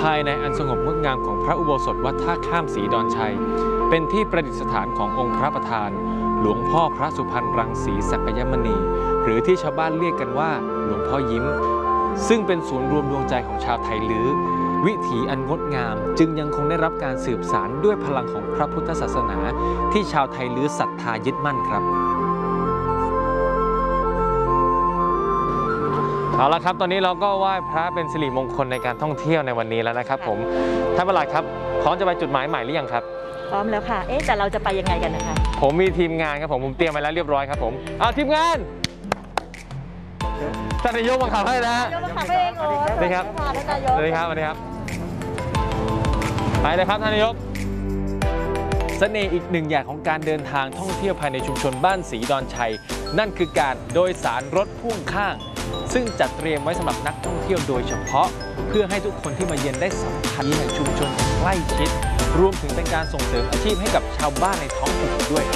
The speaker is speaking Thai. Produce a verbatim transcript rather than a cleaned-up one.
ายในอันสงบงดงามของพระอุโบสถวัดท่าข้ามศรีดอนชัยเป็นที่ประดิษฐานขององค์พระประธานหลวงพ่อพระสุพรรณรังสีสักยมณีหรือที่ชาวบ้านเรียกกันว่าหลวงพ่อยิ้มซึ่งเป็นศูนย์รวมดวงใจของชาวไทยลื้อวิถีอันงดงามจึงยังคงได้รับการสืบสานด้วยพลังของพระพุทธศาสนาที่ชาวไทยลื้อศรัทธายึดมั่นครับเอาละครับตอนนี้เราก็ไหว้พระเป็นสิริมงคลในการท่องเที่ยวในวันนี้แล้วนะครับผมท่านประหลัดครับพร้อมจะไปจุดหมายใหม่หรือยังครับพร้อมแล้วค่ะเอ๊ะแต่เราจะไปยังไงกันนะคะผมมีทีมงานครับผมผมเตรียมไปแล้วเรียบร้อยครับผมเอาทีมงานท่านนายกมาขับให้นะฮะนายกมาขับให้เองโอ้สวัสดีครับท่านนายกสวัสดีครับสวัสดีครับไปเลยครับท่านนายกเสน่ห์อีกหนึ่งอย่างของการเดินทางท่องเที่ยวภายในชุมชนบ้านศรีดอนชัยนั่นคือการโดยสารรถพ่วงข้างซึ่งจัดเตรียมไว้สำหรับนักท่องเที่ยวโดยเฉพาะเพื่อให้ทุกคนที่มาเยือนได้สัมผัสในชุมชนใกล้ชิดรวมถึงเป็นการส่งเสริมอาชีพให้กับชาวบ้านในท้องถิ่นด้วย